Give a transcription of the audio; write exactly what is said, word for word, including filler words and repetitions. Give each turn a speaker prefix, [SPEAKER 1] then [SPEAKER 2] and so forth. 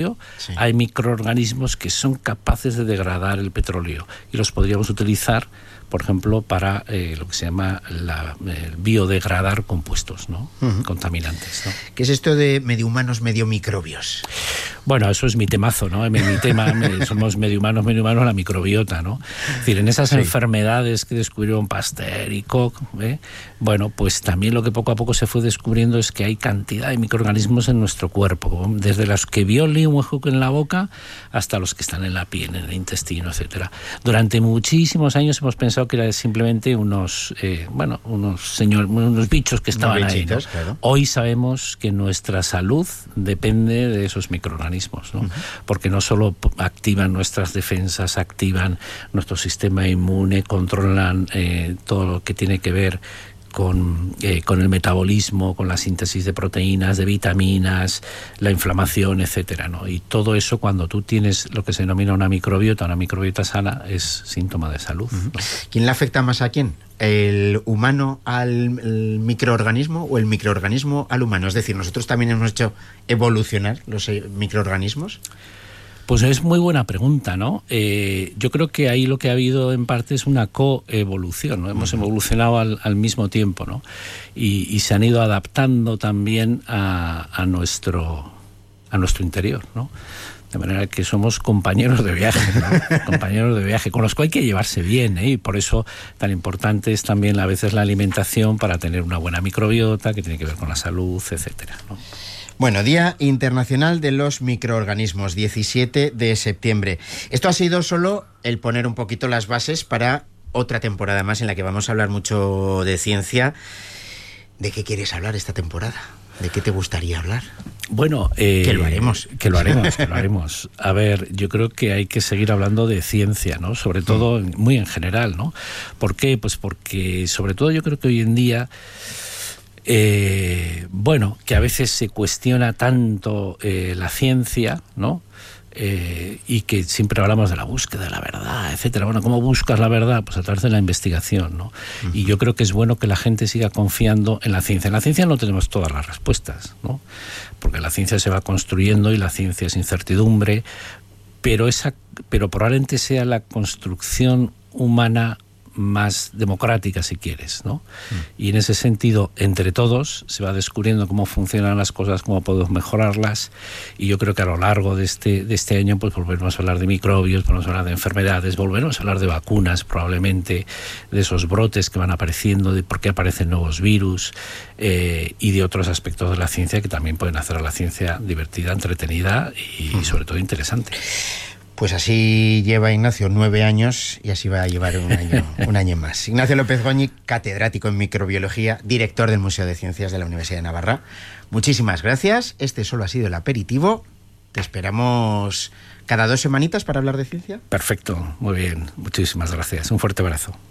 [SPEAKER 1] sí.
[SPEAKER 2] hay microorganismos que son capaces de degradar el petróleo y los podríamos utilizar, por ejemplo, para eh, lo que se llama la, eh, biodegradar compuestos, ¿no? Uh-huh. Contaminantes, ¿no?
[SPEAKER 1] ¿Qué es esto de medio humanos, medio microbios?
[SPEAKER 2] Bueno, eso es mi temazo, ¿no? Mi, mi tema, me, somos medio humanos, medio humanos, la microbiota, ¿no? Es decir, en esas sí. enfermedades que descubrieron Pasteur y Koch, ¿eh? Bueno, pues también lo que poco a poco se fue descubriendo es que hay cantidad de microorganismos en nuestro cuerpo, desde los que violan un hueco en la boca hasta los que están en la piel, en el intestino, etcétera. Durante muchísimos años hemos pensado que eran simplemente unos, eh, bueno, unos señor, unos bichos que estaban unos bichitos, ahí, ¿no? Claro. Hoy sabemos que nuestra salud depende de esos microorganismos, ¿no? Uh-huh. Porque no solo activan nuestras defensas, activan nuestro sistema inmune, controlan eh, todo lo que tiene que ver Con, eh, con el metabolismo, con la síntesis de proteínas, de vitaminas, la inflamación, etcétera, ¿no? Y todo eso, cuando tú tienes lo que se denomina una microbiota, una microbiota sana, es síntoma de salud, ¿no?
[SPEAKER 1] ¿Quién le afecta más a quién? ¿El humano al el microorganismo o el microorganismo al humano? Es decir, ¿nosotros también hemos hecho evolucionar los microorganismos?
[SPEAKER 2] Pues es muy buena pregunta, ¿no? Eh, yo creo que ahí lo que ha habido en parte es una coevolución, ¿no? Hemos uh-huh. evolucionado al, al mismo tiempo, ¿no? Y, y se han ido adaptando también a, a, nuestro, a nuestro interior, ¿no? De manera que somos compañeros de viaje, ¿no? compañeros de viaje, con los que hay que llevarse bien, ¿eh? Y por eso tan importante es también a veces la alimentación para tener una buena microbiota que tiene que ver con la salud, etcétera, ¿no?
[SPEAKER 1] Bueno, Día Internacional de los Microorganismos, diecisiete de septiembre. Esto ha sido solo el poner un poquito las bases para otra temporada más en la que vamos a hablar mucho de ciencia. ¿De qué quieres hablar esta temporada? ¿De qué te gustaría hablar?
[SPEAKER 2] Bueno, eh,
[SPEAKER 1] que lo haremos.
[SPEAKER 2] Que lo haremos, que lo haremos. A ver, yo creo que hay que seguir hablando de ciencia, ¿no? Sobre todo, mm. muy en general, ¿no? ¿Por qué? Pues porque, sobre todo, yo creo que hoy en día... Eh, bueno, que a veces se cuestiona tanto eh, la ciencia, ¿no? Eh, y que siempre hablamos de la búsqueda de la verdad, etcétera. Bueno, ¿cómo buscas la verdad? Pues a través de la investigación, ¿no? Uh-huh. Y yo creo que es bueno que la gente siga confiando en la ciencia. En la ciencia no tenemos todas las respuestas, ¿no? Porque la ciencia se va construyendo y la ciencia es incertidumbre, pero esa, pero probablemente sea la construcción humana más democrática, si quieres, ¿no? Mm. Y en ese sentido, entre todos, se va descubriendo cómo funcionan las cosas, cómo podemos mejorarlas, y yo creo que a lo largo de este, de este año pues volveremos a hablar de microbios, volveremos a hablar de enfermedades, volveremos a hablar de vacunas, probablemente, de esos brotes que van apareciendo, de por qué aparecen nuevos virus, eh, y de otros aspectos de la ciencia que también pueden hacer a la ciencia divertida, entretenida y, mm. sobre todo interesante.
[SPEAKER 1] Pues así lleva Ignacio nueve años y así va a llevar un año, un año más. Ignacio López Goñi, catedrático en microbiología, director del Museo de Ciencias de la Universidad de Navarra. Muchísimas gracias. Este solo ha sido el aperitivo. Te esperamos cada dos semanitas para hablar de ciencia.
[SPEAKER 2] Perfecto, muy bien. Muchísimas gracias. Un fuerte abrazo.